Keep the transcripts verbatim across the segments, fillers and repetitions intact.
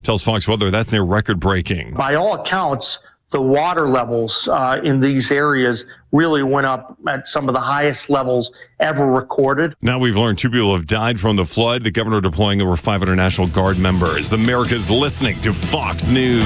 tells Fox Weather that's near record-breaking. By all accounts, the water levels uh, in these areas really went up at some of the highest levels ever recorded. Now we've learned two people have died from the flood. The governor deploying over five hundred National Guard members. America's listening to Fox News.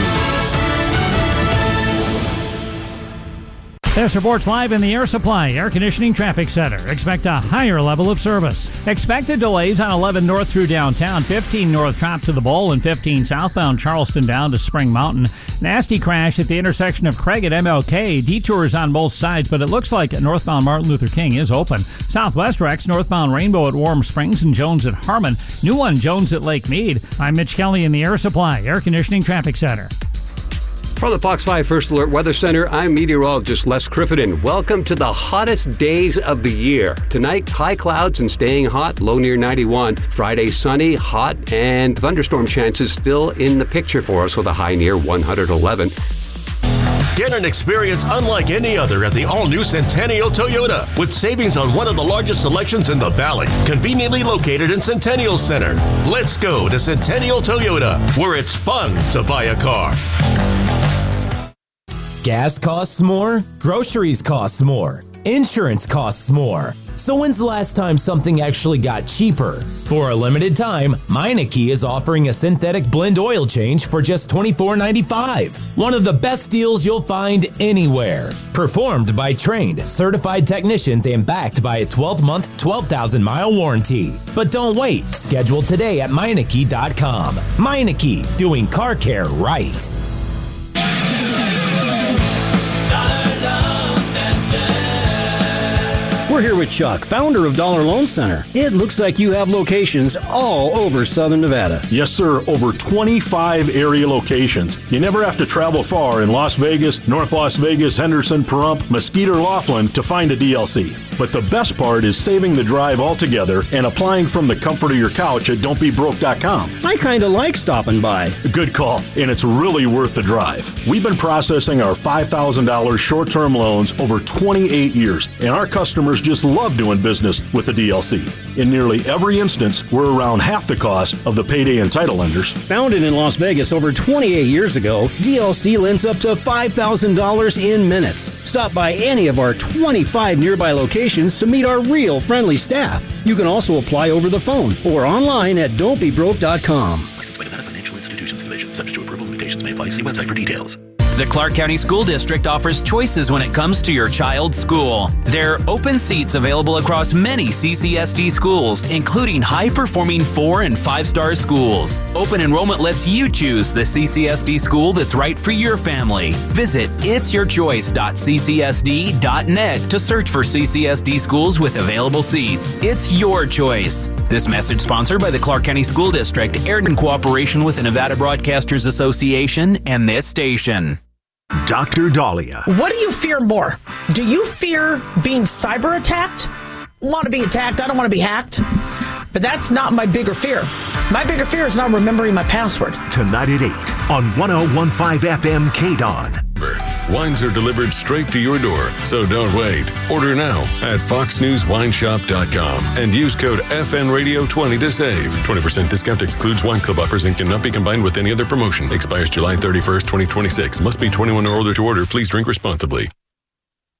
This report's live in the Air Supply Air Conditioning Traffic Center. Expect a higher level of service. Expected delays on eleven north through downtown, fifteen north Trop to the Bowl, and fifteen southbound Charleston down to Spring Mountain. Nasty crash at the intersection of Craig and M L K. Detours on both sides, but it looks like northbound Martin Luther King is open. Southwest Rex, northbound Rainbow at Warm Springs and Jones at Harmon. New one, Jones at Lake Mead. I'm Mitch Kelly in the Air Supply Air Conditioning Traffic Center. From the Fox five First Alert Weather Center, I'm meteorologist Les Crittenden. Welcome to the hottest days of the year. Tonight, high clouds and staying hot, low near ninety-one. Friday, sunny, hot, and thunderstorm chances still in the picture for us with a high near one hundred eleven. Get an experience unlike any other at the all-new Centennial Toyota with savings on one of the largest selections in the Valley, conveniently located in Centennial Center. Let's go to Centennial Toyota, where it's fun to buy a car. Gas costs more, groceries costs more, insurance costs more. So when's the last time something actually got cheaper? For a limited time, Meineke is offering a synthetic blend oil change for just twenty-four ninety-five. One of the best deals you'll find anywhere. Performed by trained, certified technicians and backed by a twelve-month, twelve thousand mile warranty. But don't wait. Schedule today at Meineke dot com. Meineke, doing car care right. We're here with Chuck, founder of Dollar Loan Center. It looks like you have locations all over Southern Nevada. Yes, sir. Over twenty-five area locations. You never have to travel far in Las Vegas, North Las Vegas, Henderson, Pahrump, Mesquite, or Laughlin to find a D L C. But the best part is saving the drive altogether and applying from the comfort of your couch at don't be broke dot com. I kind of like stopping by. Good call, and it's really worth the drive. We've been processing our five thousand dollars short-term loans over twenty-eight years, and our customers just love doing business with the D L C. In nearly every instance, we're around half the cost of the payday and title lenders. Founded in Las Vegas over twenty-eight years ago, D L C lends up to five thousand dollars in minutes. Stop by any of our twenty-five nearby locations to meet our real friendly staff. You can also apply over the phone or online at don't be broke dot com. Licensed by Nevada Financial Institutions Division. Subject to approval. Limitations may apply. See website for details. The Clark County School District offers choices when it comes to your child's school. There are open seats available across many C C S D schools, including high-performing four- and five-star schools. Open enrollment lets you choose the C C S D school that's right for your family. Visit its your choice dot c c s d dot net to search for C C S D schools with available seats. It's your choice. This message sponsored by the Clark County School District, aired in cooperation with the Nevada Broadcasters Association and this station. Doctor Dahlia. What do you fear more? Do you fear being cyber attacked? Want to be attacked? I don't want to be hacked. But that's not my bigger fear. My bigger fear is not remembering my password. Tonight at eight on one oh one point five F M K D O N. Wines are delivered straight to your door, so don't wait. Order now at fox news wine shop dot com and use code F N radio twenty to save. twenty percent discount excludes wine club offers and cannot be combined with any other promotion. Expires July thirty-first, twenty twenty-six. Must be twenty-one or older to order. Please drink responsibly.